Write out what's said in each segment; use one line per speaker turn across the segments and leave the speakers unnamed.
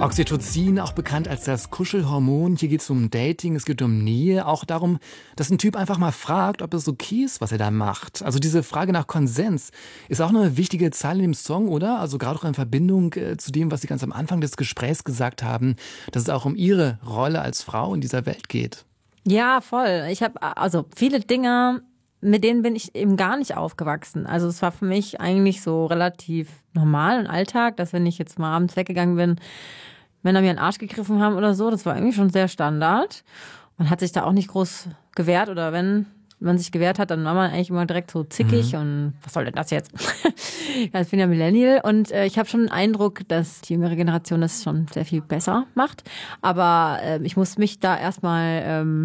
Oxytocin, auch bekannt als das Kuschelhormon. Hier geht es um Dating, es geht um Nähe, auch darum, dass ein Typ einfach mal fragt, ob es okay ist, was er da macht. Also diese Frage nach Konsens ist auch eine wichtige Zeile in dem Song, oder? Also gerade auch in Verbindung zu dem, was Sie ganz am Anfang des Gesprächs gesagt haben, dass es auch um Ihre Rolle als Frau in dieser Welt geht.
Ja, voll. Ich habe also viele Dinge, mit denen bin ich eben gar nicht aufgewachsen. Also es war für mich eigentlich so relativ normal im Alltag, dass wenn ich jetzt mal abends weggegangen bin, Männer mir einen Arsch gegriffen haben oder so, das war irgendwie schon sehr Standard. Man hat sich da auch nicht groß gewehrt oder wenn man sich gewehrt hat, dann war man eigentlich immer direkt so zickig und was soll denn das jetzt? Ja, ich bin ja Millennial und ich habe schon den Eindruck, dass die jüngere Generation das schon sehr viel besser macht. Aber ich muss mich da erstmal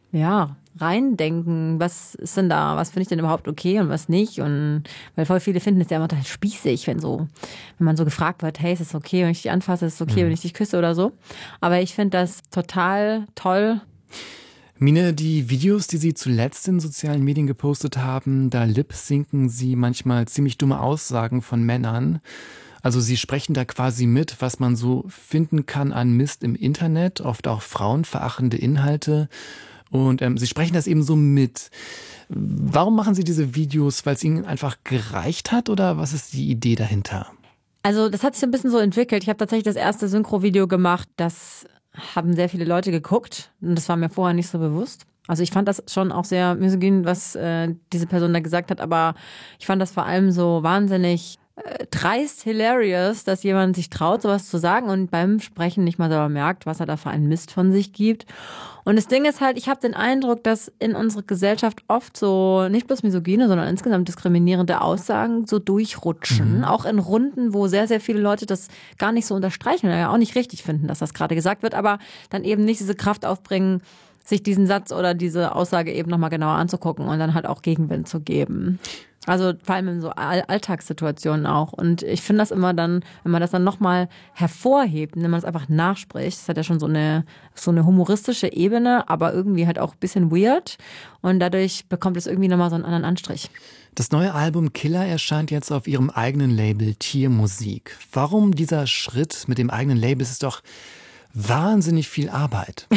reindenken, was ist denn da, was finde ich denn überhaupt okay und was nicht, und weil voll viele finden es ja immer total spießig, wenn man so gefragt wird, hey, ist es okay, wenn ich dich anfasse, ist es okay, wenn ich dich küsse oder so, aber ich finde das total toll.
Mine, die Videos, die Sie zuletzt in sozialen Medien gepostet haben, da lip-sinken Sie manchmal ziemlich dumme Aussagen von Männern. Also Sie sprechen da quasi mit, was man so finden kann an Mist im Internet, oft auch frauenverachtende Inhalte. Und Sie sprechen das eben so mit. Warum machen Sie diese Videos? Weil es Ihnen einfach gereicht hat oder was ist die Idee dahinter?
Also das hat sich ein bisschen so entwickelt. Ich habe tatsächlich das erste Synchro-Video gemacht, das haben sehr viele Leute geguckt und das war mir vorher nicht so bewusst. Also ich fand das schon auch sehr misogyn, was diese Person da gesagt hat, aber ich fand das vor allem so wahnsinnig dreist hilarious, dass jemand sich traut, sowas zu sagen und beim Sprechen nicht mal selber merkt, was er da für einen Mist von sich gibt. Und das Ding ist halt, ich habe den Eindruck, dass in unserer Gesellschaft oft so nicht bloß misogyne, sondern insgesamt diskriminierende Aussagen so durchrutschen. Auch in Runden, wo sehr, sehr viele Leute das gar nicht so unterstreichen oder ja auch nicht richtig finden, dass das gerade gesagt wird, aber dann eben nicht diese Kraft aufbringen, sich diesen Satz oder diese Aussage eben nochmal genauer anzugucken und dann halt auch Gegenwind zu geben. Also vor allem in so Alltagssituationen auch. Und ich finde das immer dann, wenn man das dann nochmal hervorhebt, wenn man es einfach nachspricht, das hat ja schon so eine humoristische Ebene, aber irgendwie halt auch ein bisschen weird. Und dadurch bekommt es irgendwie nochmal so einen anderen Anstrich.
Das neue Album Killer erscheint jetzt auf Ihrem eigenen Label Tiermusik. Warum dieser Schritt mit dem eigenen Label? Es ist doch wahnsinnig viel Arbeit.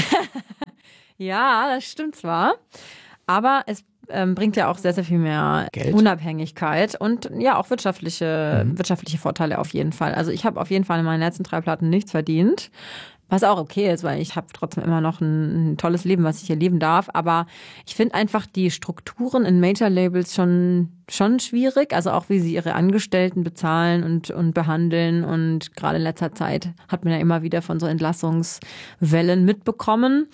Ja, das stimmt zwar, aber es bringt ja auch sehr, sehr viel mehr
Geld,
Unabhängigkeit und ja auch wirtschaftliche Vorteile auf jeden Fall. Also ich habe auf jeden Fall in meinen letzten 3 Platten nichts verdient, was auch okay ist, weil ich habe trotzdem immer noch ein tolles Leben, was ich hier leben darf. Aber ich finde einfach die Strukturen in Major-Labels schon schwierig. Also auch wie sie ihre Angestellten bezahlen und behandeln. Und gerade in letzter Zeit hat man ja immer wieder von so Entlassungswellen mitbekommen.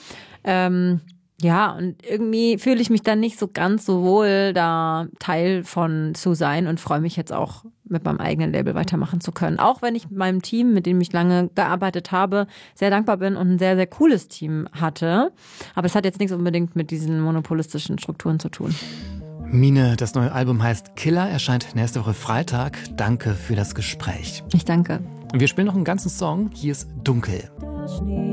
Ja, und irgendwie fühle ich mich dann nicht so ganz so wohl, da Teil von zu sein und freue mich jetzt auch mit meinem eigenen Label weitermachen zu können. Auch wenn ich mit meinem Team, mit dem ich lange gearbeitet habe, sehr dankbar bin und ein sehr, sehr cooles Team hatte. Aber es hat jetzt nichts unbedingt mit diesen monopolistischen Strukturen zu tun.
Mine, das neue Album heißt Killer, erscheint nächste Woche Freitag. Danke für das Gespräch.
Ich danke.
Wir spielen noch einen ganzen Song. Hier ist Dunkel.